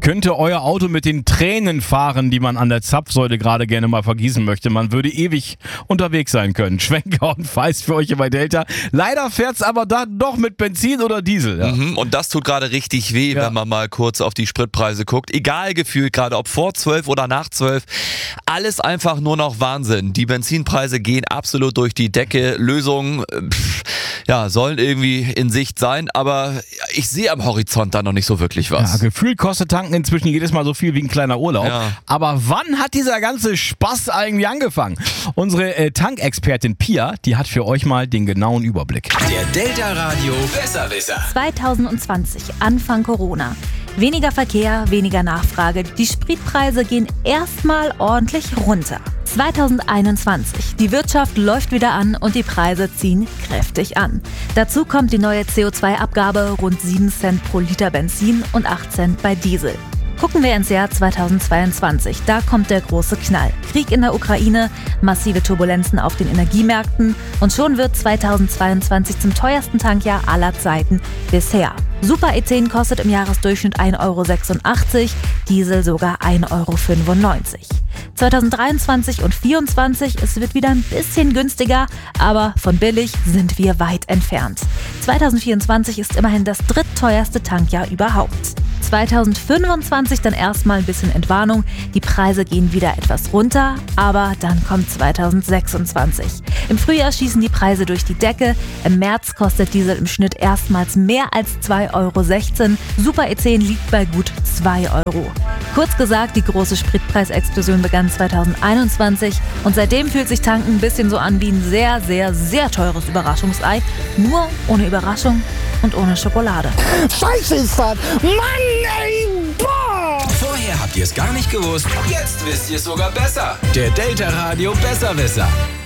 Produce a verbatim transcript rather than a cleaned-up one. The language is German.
könnte euer Auto mit den Tränen fahren, die man an der Zapfsäule gerade gerne mal vergießen möchte. Man würde ewig unterwegs sein können. Schwenker und Feist für euch hier bei Delta. Leider fährt's aber da doch mit Benzin oder Diesel. Ja. Mhm, und das tut gerade richtig weh, Ja. wenn man mal kurz auf die Spritpreise guckt. Egal gefühlt, gerade ob vor zwölf oder nach zwölf. Alles einfach nur noch Wahnsinn. Die Benzinpreise gehen absolut durch die Decke. Lösungen äh, pff, ja, sollen irgendwie in Sicht sein, aber ich sehe am Horizont da noch nicht so wirklich was. Ja, gefühlt kostet Tanken inzwischen jedes Mal so viel wie ein kleiner Urlaub. Ja. Aber wann hat dieser ganze Spaß eigentlich angefangen? Unsere äh, Tankexpertin Pia, die hat für euch mal den genauen Überblick. Der Delta Radio Besserwisser. zwanzig zwanzig, Anfang Corona. Weniger Verkehr, weniger Nachfrage. Die Spritpreise gehen erstmal ordentlich runter. zwanzig einundzwanzig. Die Wirtschaft läuft wieder an und die Preise ziehen kräftig an. Dazu kommt die neue C O zwei Abgabe, rund sieben Cent pro Liter Benzin und acht Cent bei Diesel. Gucken wir ins Jahr zweitausendzweiundzwanzig. Da kommt der große Knall. Krieg in der Ukraine, massive Turbulenzen auf den Energiemärkten und schon wird zweitausendzweiundzwanzig zum teuersten Tankjahr aller Zeiten bisher. Super E zehn kostet im Jahresdurchschnitt ein Euro sechsundachtzig, Diesel sogar ein Euro fünfundneunzig. zweitausenddreiundzwanzig und vierundzwanzig, es wird wieder ein bisschen günstiger, aber von billig sind wir weit entfernt. zweitausendvierundzwanzig ist immerhin das drittteuerste Tankjahr überhaupt. zweitausendfünfundzwanzig dann erstmal ein bisschen Entwarnung, die Preise gehen wieder etwas runter, aber dann kommt zweitausendsechsundzwanzig. Im Frühjahr schießen die Preise durch die Decke, im März kostet Diesel im Schnitt erstmals mehr als zwei Euro sechzehn, Super E zehn liegt bei gut zwei Euro. Kurz gesagt, die große Spritpreisexplosion begann zweitausendeinundzwanzig und seitdem fühlt sich Tanken ein bisschen so an wie ein sehr, sehr, sehr teures Überraschungsei, nur ohne Überraschung und ohne Schokolade. Scheiße ist das! Mann, ey! Boah! Vorher habt ihr es gar nicht gewusst. Jetzt wisst ihr es sogar besser. Der Delta Radio Besserwisser.